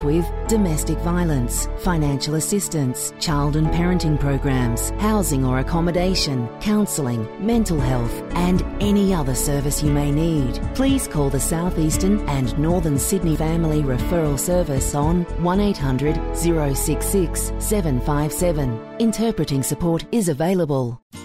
with domestic violence, financial assistance, child and parenting programs, housing or accommodation, counselling, mental health and any other service you may need. Please call the South Eastern and Northern Sydney Family Referral Service on 1800 066 757. Interpreting support is available.